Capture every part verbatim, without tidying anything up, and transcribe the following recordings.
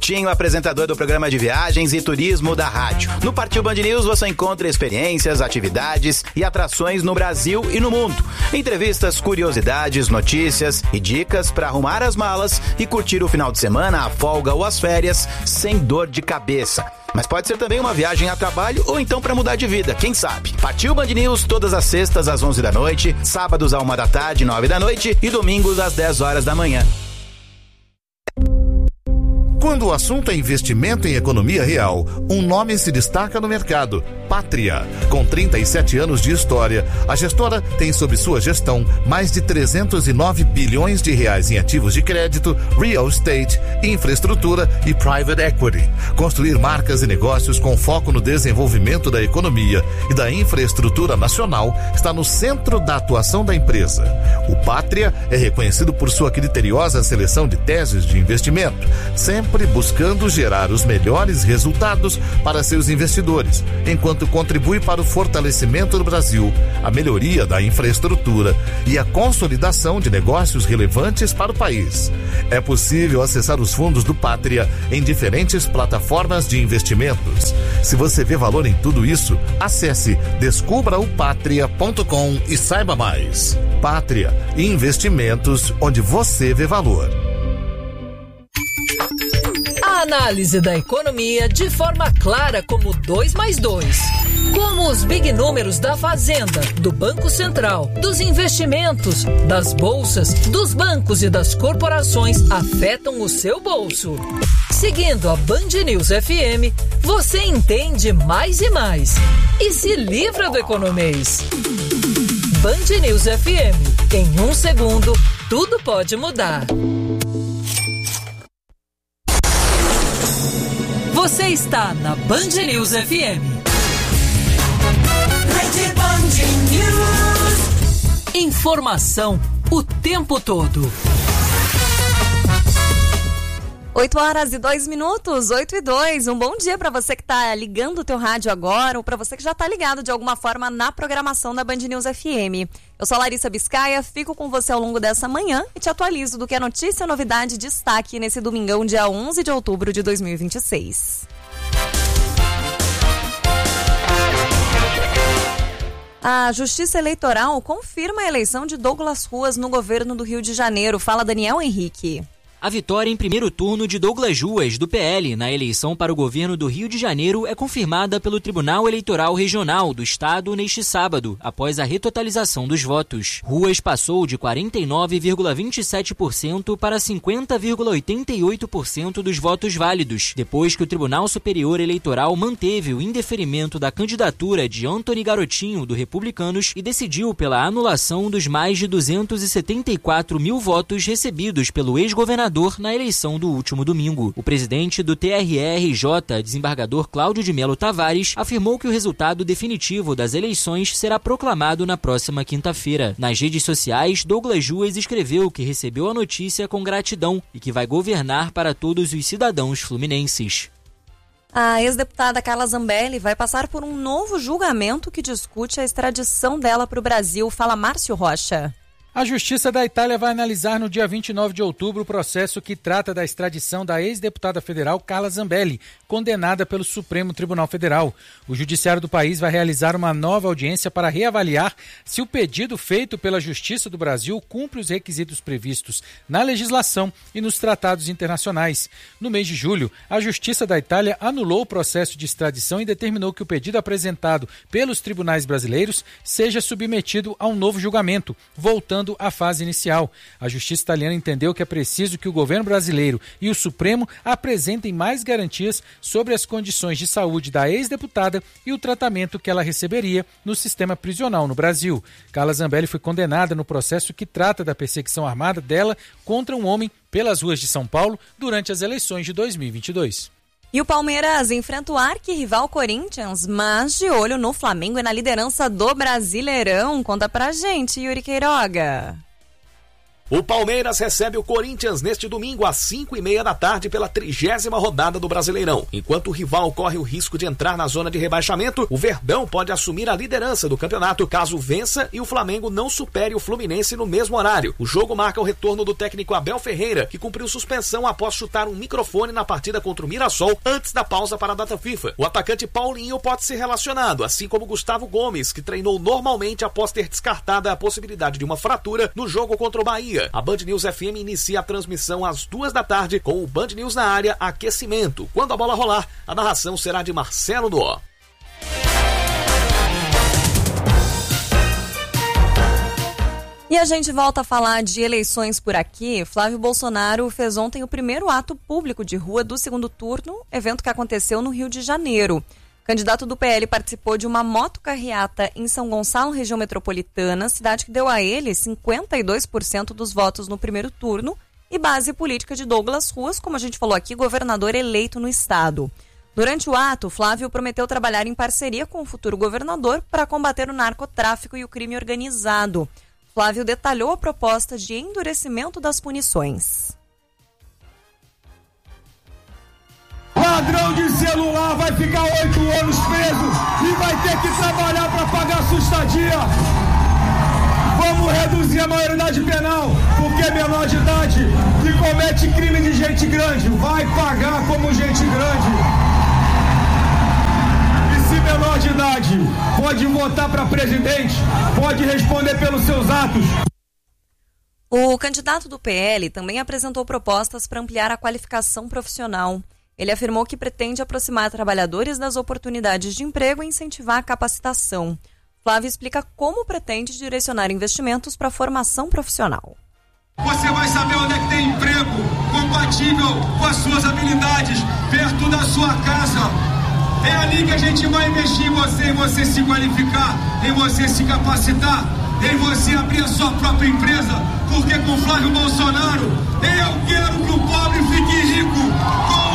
Coutinho, apresentador do programa de viagens e turismo da rádio. No Partiu Band News você encontra experiências, atividades e atrações no Brasil e no mundo. Entrevistas, curiosidades, notícias e dicas para arrumar as malas e curtir o final de semana, a folga ou as férias sem dor de cabeça. Mas pode ser também uma viagem a trabalho ou então para mudar de vida, quem sabe? Partiu Band News todas as sextas às onze da noite, sábados à uma da tarde, nove da noite e domingos às dez horas da manhã. Quando o assunto é investimento em economia real, um nome se destaca no mercado: Pátria. Com trinta e sete anos de história, a gestora tem sob sua gestão mais de trezentos e nove bilhões de reais em ativos de crédito, real estate, infraestrutura e private equity. Construir marcas e negócios com foco no desenvolvimento da economia e da infraestrutura nacional está no centro da atuação da empresa. O Pátria é reconhecido por sua criteriosa seleção de teses de investimento, sempre buscando gerar os melhores resultados para seus investidores, enquanto contribui para o fortalecimento do Brasil, a melhoria da infraestrutura e a consolidação de negócios relevantes para o país. É possível acessar os fundos do Pátria em diferentes plataformas de investimentos. Se você vê valor em tudo isso, acesse descubra o patria ponto com e saiba mais. Pátria, investimentos onde você vê valor. A análise da economia de forma clara como dois mais dois. Como os big números da Fazenda, do Banco Central, dos investimentos, das bolsas, dos bancos e das corporações afetam o seu bolso. Seguindo a Band News F M, você entende mais e mais e se livra do economês. Band News F M. Em um segundo, tudo pode mudar. Você está na Band News F M. Rede Band News. Informação o tempo todo. oito horas e dois minutos, oito e dois. Um bom dia para você que está ligando o teu rádio agora ou para você que já está ligado de alguma forma na programação da Band News F M. Eu sou a Larissa Biscaia, fico com você ao longo dessa manhã e te atualizo do que é notícia, novidade e destaque nesse domingão, dia onze de outubro de dois mil e vinte e seis. A Justiça Eleitoral confirma a eleição de Douglas Ruas no governo do Rio de Janeiro. Fala, Daniel Henrique. A vitória em primeiro turno de Douglas Ruas, do P L, na eleição para o governo do Rio de Janeiro é confirmada pelo Tribunal Eleitoral Regional do Estado neste sábado, após a retotalização dos votos. Ruas passou de quarenta e nove vírgula vinte e sete por cento para cinquenta vírgula oitenta e oito por cento dos votos válidos, depois que o Tribunal Superior Eleitoral manteve o indeferimento da candidatura de Antony Garotinho, do Republicanos, e decidiu pela anulação dos mais de duzentos e setenta e quatro mil votos recebidos pelo ex-governador na eleição do último domingo. O presidente do T R R J, desembargador Cláudio de Melo Tavares, afirmou que o resultado definitivo das eleições será proclamado na próxima quinta-feira. Nas redes sociais, Douglas Ruas escreveu que recebeu a notícia com gratidão e que vai governar para todos os cidadãos fluminenses. A ex-deputada Carla Zambelli vai passar por um novo julgamento que discute a extradição dela para o Brasil. Fala, Márcio Rocha. A Justiça da Itália vai analisar no dia vinte e nove de outubro o processo que trata da extradição da ex-deputada federal Carla Zambelli, condenada pelo Supremo Tribunal Federal. O judiciário do país vai realizar uma nova audiência para reavaliar se o pedido feito pela Justiça do Brasil cumpre os requisitos previstos na legislação e nos tratados internacionais. No mês de julho, a Justiça da Itália anulou o processo de extradição e determinou que o pedido apresentado pelos tribunais brasileiros seja submetido a um novo julgamento, voltando à fase inicial. A Justiça italiana entendeu que é preciso que o governo brasileiro e o Supremo apresentem mais garantias sobre as condições de saúde da ex-deputada e o tratamento que ela receberia no sistema prisional no Brasil. Carla Zambelli foi condenada no processo que trata da perseguição armada dela contra um homem pelas ruas de São Paulo durante as eleições de dois mil e vinte e dois. E o Palmeiras enfrenta o arquirrival Corinthians, mas de olho no Flamengo e na liderança do Brasileirão. Conta pra gente, Yuri Queiroga. O Palmeiras recebe o Corinthians neste domingo às cinco e meia da tarde pela trigésima rodada do Brasileirão. Enquanto o rival corre o risco de entrar na zona de rebaixamento, o Verdão pode assumir a liderança do campeonato caso vença e o Flamengo não supere o Fluminense no mesmo horário. O jogo marca o retorno do técnico Abel Ferreira, que cumpriu suspensão após chutar um microfone na partida contra o Mirassol antes da pausa para a data FIFA. O atacante Paulinho pode ser relacionado, assim como Gustavo Gomes, que treinou normalmente após ter descartado a possibilidade de uma fratura no jogo contra o Bahia. A Band News F M inicia a transmissão às duas da tarde com o Band News na área Aquecimento. Quando a bola rolar, a narração será de Marcelo Duó. E a gente volta a falar de eleições por aqui. Flávio Bolsonaro fez ontem o primeiro ato público de rua do segundo turno, evento que aconteceu no Rio de Janeiro. O candidato do P L participou de uma motocarreata em São Gonçalo, região metropolitana, cidade que deu a ele cinquenta e dois por cento dos votos no primeiro turno e base política de Douglas Ruas, como a gente falou aqui, governador eleito no estado. Durante o ato, Flávio prometeu trabalhar em parceria com o futuro governador para combater o narcotráfico e o crime organizado. Flávio detalhou a proposta de endurecimento das punições. Ladrão de celular vai ficar oito anos preso e vai ter que trabalhar para pagar sua estadia. Vamos reduzir a maioridade penal, porque menor de idade que comete crime de gente grande vai pagar como gente grande. E se menor de idade pode votar para presidente, pode responder pelos seus atos. O candidato do P L também apresentou propostas para ampliar a qualificação profissional. Ele afirmou que pretende aproximar trabalhadores das oportunidades de emprego e incentivar a capacitação. Flávio explica como pretende direcionar investimentos para a formação profissional. Você vai saber onde é que tem emprego compatível com as suas habilidades, perto da sua casa. É ali que a gente vai investir em você, em você se qualificar, em você se capacitar, em você abrir a sua própria empresa. Porque com Flávio Bolsonaro, eu quero que o pobre fique rico. Com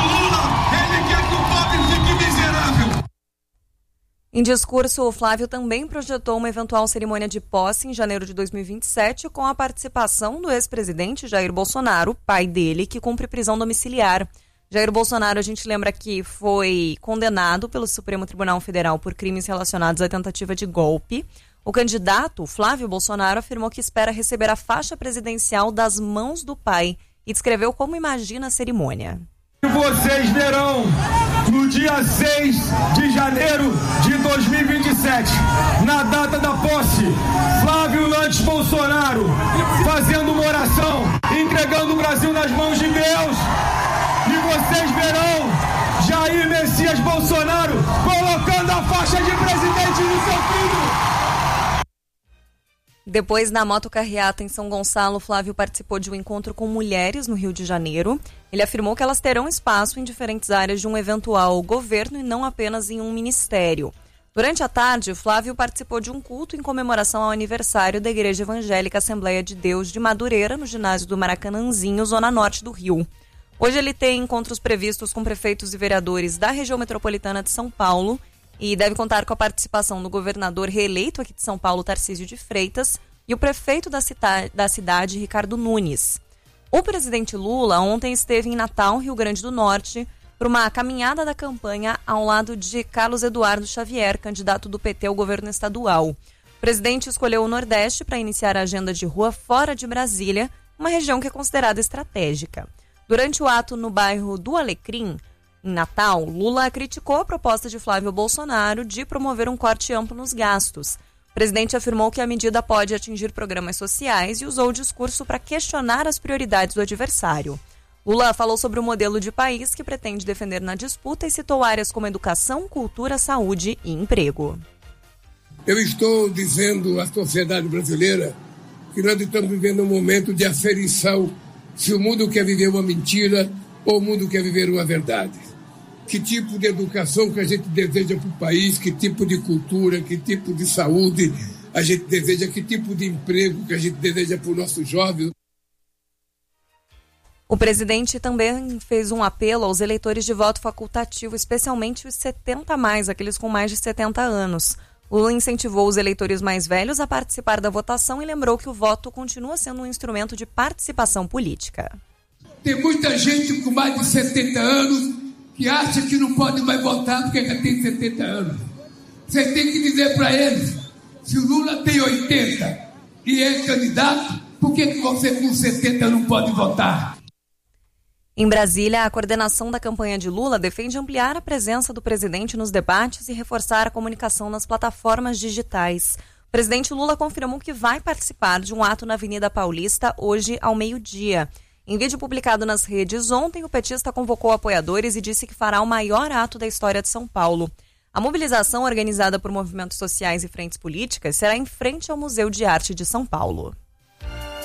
Em discurso, o Flávio também projetou uma eventual cerimônia de posse em janeiro de dois mil e vinte e sete com a participação do ex-presidente Jair Bolsonaro, pai dele, que cumpre prisão domiciliar. Jair Bolsonaro, a gente lembra que foi condenado pelo Supremo Tribunal Federal por crimes relacionados à tentativa de golpe. O candidato, Flávio Bolsonaro, afirmou que espera receber a faixa presidencial das mãos do pai e descreveu como imagina a cerimônia. Vocês verão no dia seis de janeiro de dois mil e vinte e sete, na data da posse, Flávio Lantes Bolsonaro fazendo uma oração, entregando o Brasil nas mãos de Deus. E vocês verão Jair Messias Bolsonaro colocando a faixa de presidente no seu filho. Depois da motocarreata em São Gonçalo, Flávio participou de um encontro com mulheres no Rio de Janeiro. Ele afirmou que elas terão espaço em diferentes áreas de um eventual governo e não apenas em um ministério. Durante a tarde, Flávio participou de um culto em comemoração ao aniversário da Igreja Evangélica Assembleia de Deus de Madureira, no ginásio do Maracanãzinho, zona norte do Rio. Hoje ele tem encontros previstos com prefeitos e vereadores da região metropolitana de São Paulo e deve contar com a participação do governador reeleito aqui de São Paulo, Tarcísio de Freitas, e o prefeito da, cita- da cidade, Ricardo Nunes. O presidente Lula ontem esteve em Natal, Rio Grande do Norte, para uma caminhada da campanha ao lado de Carlos Eduardo Xavier, candidato do P T ao governo estadual. O presidente escolheu o Nordeste para iniciar a agenda de rua fora de Brasília, uma região que é considerada estratégica. Durante o ato no bairro do Alecrim, em Natal, Lula criticou a proposta de Flávio Bolsonaro de promover um corte amplo nos gastos. O presidente afirmou que a medida pode atingir programas sociais e usou o discurso para questionar as prioridades do adversário. Lula falou sobre o modelo de país que pretende defender na disputa e citou áreas como educação, cultura, saúde e emprego. Eu estou dizendo à sociedade brasileira que nós estamos vivendo um momento de aferição se o mundo quer viver uma mentira ou o mundo quer viver uma verdade. Que tipo de educação que a gente deseja para o país, que tipo de cultura, que tipo de saúde a gente deseja, que tipo de emprego que a gente deseja para os nossos jovens. O presidente também fez um apelo aos eleitores de voto facultativo, especialmente os setenta a mais, aqueles com mais de setenta anos. Lula incentivou os eleitores mais velhos a participar da votação e lembrou que o voto continua sendo um instrumento de participação política. Tem muita gente com mais de setenta anos que acha que não pode mais votar porque já tem setenta anos. Você tem que dizer para eles, se o Lula tem oitenta e é candidato, por que, que você com setenta não pode votar? Em Brasília, a coordenação da campanha de Lula defende ampliar a presença do presidente nos debates e reforçar a comunicação nas plataformas digitais. O presidente Lula confirmou que vai participar de um ato na Avenida Paulista hoje ao meio-dia. Em vídeo publicado nas redes, ontem o petista convocou apoiadores e disse que fará o maior ato da história de São Paulo. A mobilização, organizada por movimentos sociais e frentes políticas, será em frente ao Museu de Arte de São Paulo.